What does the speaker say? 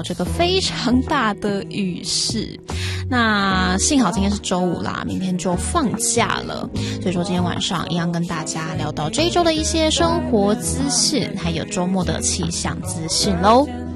这个非常大的雨势。那幸好今天是周五啦，明天就放假了，所以说今天晚上一样跟大家聊到这一周的一些生活资讯，还有周末的气象资讯咯。